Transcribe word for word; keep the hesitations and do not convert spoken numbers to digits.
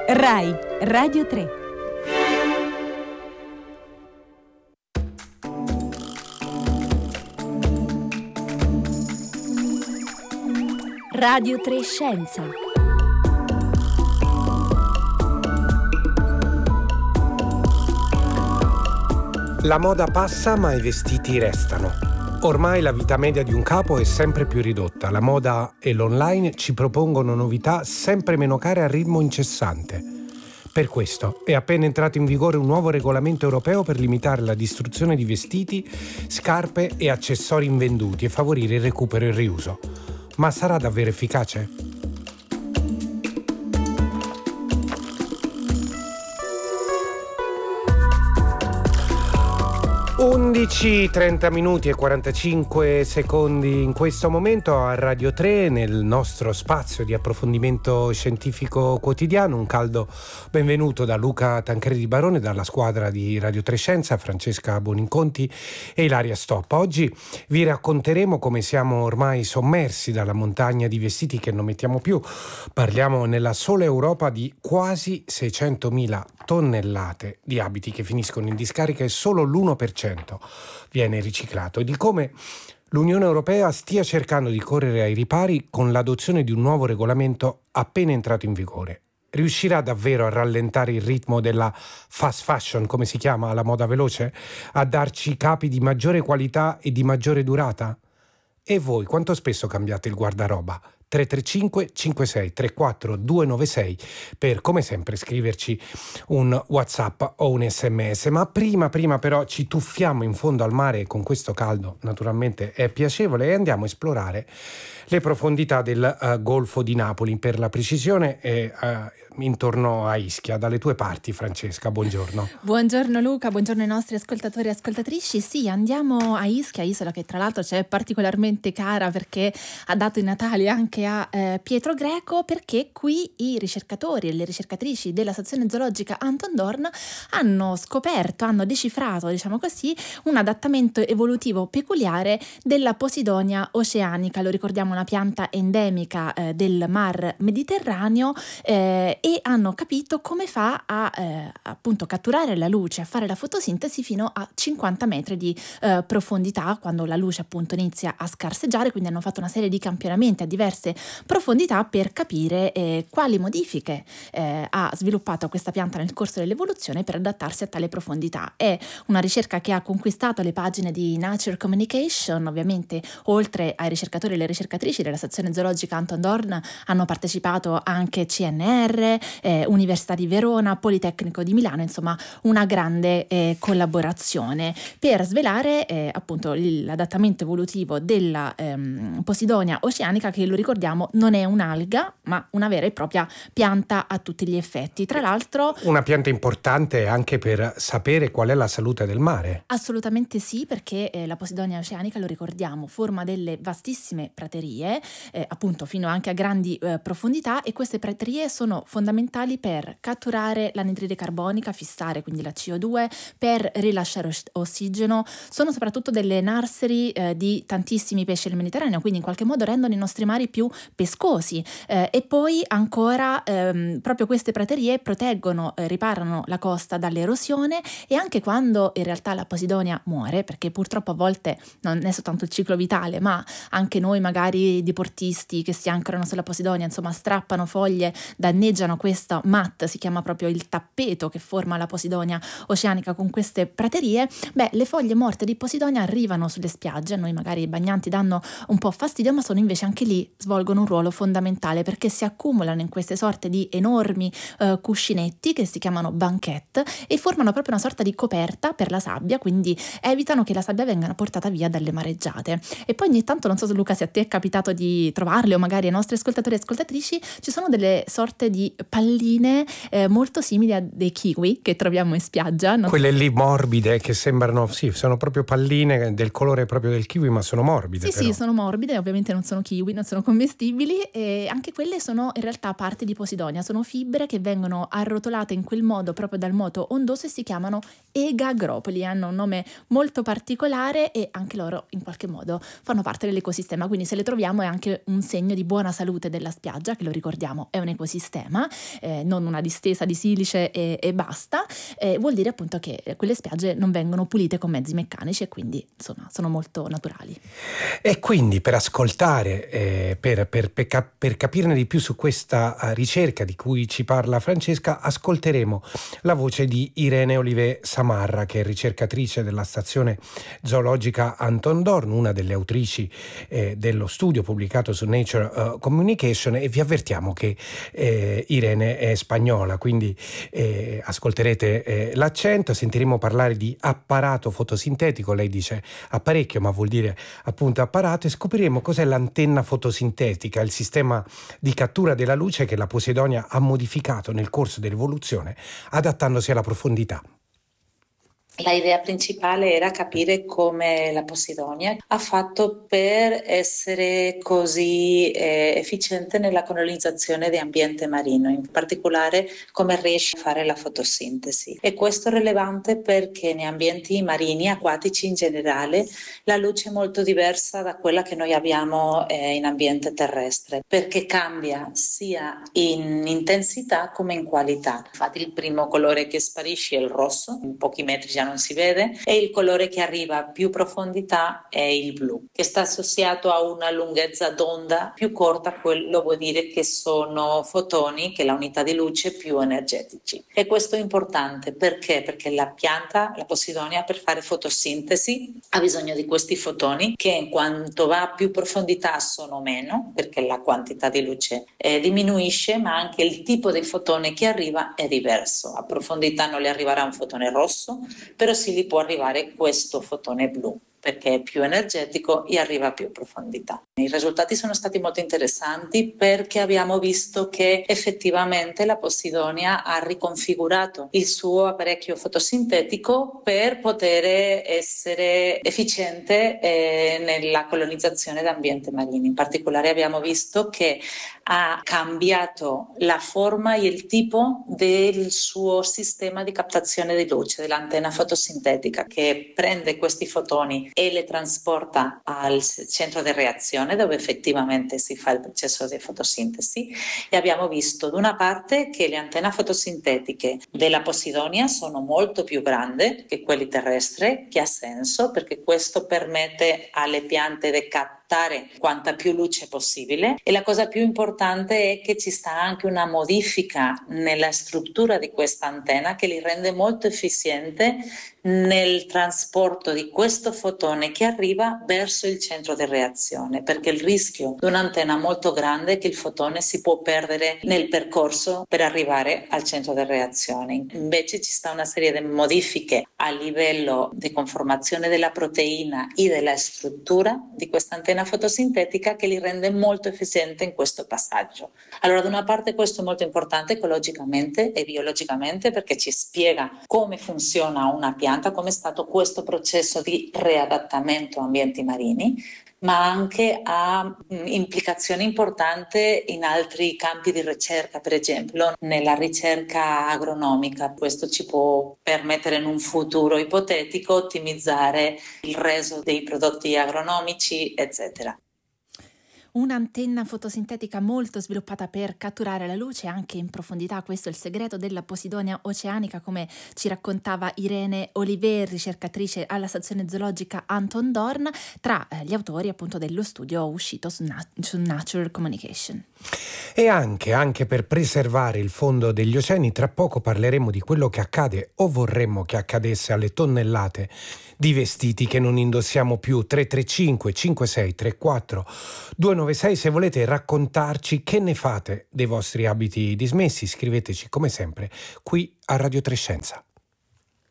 Rai Radio tre. Radio tre Scienza. La moda passa ma i vestiti restano. Ormai la vita media di un capo è sempre più ridotta. La moda e l'online ci propongono novità sempre meno care a ritmo incessante. Per questo è appena entrato in vigore un nuovo regolamento europeo per limitare la distruzione di vestiti, scarpe e accessori invenduti e favorire il recupero e il riuso. Ma sarà davvero efficace? undici e trenta minuti e quarantacinque secondi in questo momento a Radio tre, nel nostro spazio di approfondimento scientifico quotidiano. Un caldo benvenuto da Luca Tancredi Barone, dalla squadra di Radio tre Scienza, Francesca Boninconti e Ilaria Stoppa. Oggi vi racconteremo come siamo ormai sommersi dalla montagna di vestiti che non mettiamo più. Parliamo nella sola Europa di quasi seicentomila tonnellate di abiti che finiscono in discarica e solo l'uno per cento viene riciclato, e di come l'Unione Europea stia cercando di correre ai ripari con l'adozione di un nuovo regolamento appena entrato in vigore. Riuscirà davvero a rallentare il ritmo della fast fashion, come si chiama, la moda veloce, a darci capi di maggiore qualità e di maggiore durata? E voi quanto spesso cambiate il guardaroba? tre tre cinque cinque sei tre quattro due nove sei per, come sempre, scriverci un WhatsApp o un sms. Ma prima prima però ci tuffiamo in fondo al mare, e con questo caldo naturalmente è piacevole, e andiamo a esplorare le profondità del uh, Golfo di Napoli, per la precisione, e uh, intorno a Ischia, dalle tue parti. Francesca, buongiorno. Buongiorno Luca, buongiorno ai nostri ascoltatori e ascoltatrici. Sì, andiamo a Ischia, isola che tra l'altro ci è particolarmente cara perché ha dato i natali anche a eh, Pietro Greco, perché qui i ricercatori e le ricercatrici della stazione zoologica Anton Dohrn hanno scoperto, hanno decifrato, diciamo così, un adattamento evolutivo peculiare della Posidonia oceanica. Lo ricordiamo, una pianta endemica eh, del mar Mediterraneo, eh, e hanno capito come fa a eh, appunto catturare la luce, a fare la fotosintesi fino a cinquanta metri di eh, profondità, quando la luce appunto inizia a scarseggiare. Quindi hanno fatto una serie di campionamenti a diverse profondità per capire eh, quali modifiche eh, ha sviluppato questa pianta nel corso dell'evoluzione per adattarsi a tale profondità. È una ricerca che ha conquistato le pagine di Nature Communication. Ovviamente, oltre ai ricercatori e le ricercatrici della stazione zoologica Anton Dohrn, hanno partecipato anche C N R, eh, Università di Verona, Politecnico di Milano, insomma una grande eh, collaborazione per svelare eh, appunto l'adattamento evolutivo della ehm, Posidonia oceanica, che, lo ricordiamo, non è un'alga ma una vera e propria pianta a tutti gli effetti. Tra l'altro una pianta importante anche per sapere qual è la salute del mare. Assolutamente sì, perché eh, la Posidonia oceanica, lo ricordiamo, forma delle vastissime praterie, eh, appunto fino anche a grandi eh, profondità, e queste praterie sono fondamentali per catturare l'anidride carbonica, fissare quindi la C O due, per rilasciare os- ossigeno. Sono soprattutto delle nursery eh, di tantissimi pesci del Mediterraneo, quindi in qualche modo rendono i nostri mari più pescosi, eh, e poi ancora ehm, proprio queste praterie proteggono, eh, riparano la costa dall'erosione, e anche quando in realtà la Posidonia muore, perché purtroppo a volte non è soltanto il ciclo vitale, ma anche noi magari diportisti che si ancorano sulla Posidonia, insomma strappano foglie, danneggiano questo mat, si chiama proprio il tappeto che forma la Posidonia oceanica con queste praterie. Beh, le foglie morte di Posidonia arrivano sulle spiagge, a noi magari i bagnanti danno un po' fastidio, ma sono invece anche lì, svolgono un ruolo fondamentale, perché si accumulano in queste sorte di enormi eh, cuscinetti che si chiamano banquette e formano proprio una sorta di coperta per la sabbia, quindi evitano che la sabbia venga portata via dalle mareggiate. E poi ogni tanto, non so se Luca, se a te è capitato di trovarle, o magari ai nostri ascoltatori e ascoltatrici, ci sono delle sorte di palline eh, molto simili a dei kiwi che troviamo in spiaggia, no? Quelle lì morbide che sembrano, sì, sono proprio palline del colore proprio del kiwi, ma sono morbide. Sì, però. sì, sono morbide, ovviamente non sono kiwi, non sono commestibili, e anche quelle sono in realtà parte di Posidonia, sono fibre che vengono arrotolate in quel modo proprio dal moto ondoso e si chiamano egagropoli, hanno un nome molto particolare e anche loro in qualche modo fanno parte dell'ecosistema, quindi se le troviamo è anche un segno di buona salute della spiaggia, che lo ricordiamo è un ecosistema. terra, eh, non una distesa di silice e, e basta, eh, vuol dire appunto che quelle spiagge non vengono pulite con mezzi meccanici e quindi insomma sono molto naturali. E quindi per ascoltare, eh, per, per, per, cap- per capirne di più su questa uh, ricerca di cui ci parla Francesca, ascolteremo la voce di Irene Olivé Samarra, che è ricercatrice della stazione zoologica Anton Dorn, una delle autrici eh, dello studio pubblicato su Nature uh, Communication, e vi avvertiamo che eh, Irene è spagnola, quindi eh, ascolterete eh, l'accento, sentiremo parlare di apparato fotosintetico, lei dice apparecchio ma vuol dire appunto apparato, e scopriremo cos'è l'antenna fotosintetica, il sistema di cattura della luce che la Posidonia ha modificato nel corso dell'evoluzione adattandosi alla profondità. La idea principale era capire come la Posidonia ha fatto per essere così eh, efficiente nella colonizzazione di ambiente marino, in particolare come riesce a fare la fotosintesi. E questo è rilevante perché negli ambienti marini, acquatici in generale, la luce è molto diversa da quella che noi abbiamo eh, in ambiente terrestre, perché cambia sia in intensità come in qualità. Infatti il primo colore che sparisce è il rosso, in pochi metri già non si vede, e il colore che arriva a più profondità è il blu, che sta associato a una lunghezza d'onda più corta. Quello vuol dire che sono fotoni, che è la unità di luce, più energetici. E questo è importante perché? Perché la pianta, la Posidonia, per fare fotosintesi ha bisogno di questi fotoni che in quanto va a più profondità sono meno, perché la quantità di luce eh, diminuisce, ma anche il tipo di fotone che arriva è diverso. A profondità non le arriverà un fotone rosso, però sì gli può arrivare questo fotone blu, perché è più energetico e arriva a più profondità. I risultati sono stati molto interessanti perché abbiamo visto che effettivamente la Posidonia ha riconfigurato il suo apparecchio fotosintetico per poter essere efficiente eh, nella colonizzazione d'ambiente marino. In particolare abbiamo visto che ha cambiato la forma e il tipo del suo sistema di captazione di luce, dell'antenna fotosintetica, che prende questi fotoni e le trasporta al centro di reazione dove effettivamente si fa il processo di fotosintesi. E abbiamo visto da una parte che le antenne fotosintetiche della Posidonia sono molto più grandi che quelle terrestri, che ha senso perché questo permette alle piante di captare quanta più luce possibile, e la cosa più importante è che ci sta anche una modifica nella struttura di questa antenna che li rende molto efficiente nel trasporto di questo fotone che arriva verso il centro di reazione, perché il rischio di un'antenna molto grande è che il fotone si può perdere nel percorso per arrivare al centro di reazione. Invece ci sta una serie di modifiche a livello di conformazione della proteina e della struttura di questa antenna fotosintetica che li rende molto efficienti in questo passaggio. Allora, da una parte questo è molto importante ecologicamente e biologicamente perché ci spiega come funziona una pianta, come è stato questo processo di readattamento a ambienti marini, ma anche ha implicazioni importanti in altri campi di ricerca, per esempio nella ricerca agronomica. Questo ci può permettere in un futuro ipotetico ottimizzare il reso dei prodotti agronomici, eccetera. Un'antenna fotosintetica molto sviluppata per catturare la luce anche in profondità, questo è il segreto della Posidonia oceanica, come ci raccontava Irene Olivé, ricercatrice alla stazione zoologica Anton Dorn, tra gli autori appunto dello studio uscito su, Na- su Nature Communication. E anche, anche per preservare il fondo degli oceani, tra poco parleremo di quello che accade o vorremmo che accadesse alle tonnellate di vestiti che non indossiamo più. Tre tre cinque cinque sei tre quattro due nove sei, se volete raccontarci che ne fate dei vostri abiti dismessi, scriveteci come sempre qui a Radio tre Scienza.